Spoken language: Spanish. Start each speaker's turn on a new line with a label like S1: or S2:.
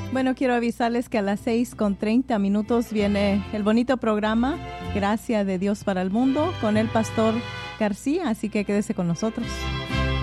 S1: Bueno, quiero avisarles que a las 6:30 viene el bonito programa Gracia de Dios para el Mundo con el pastor García, así que quédese con nosotros.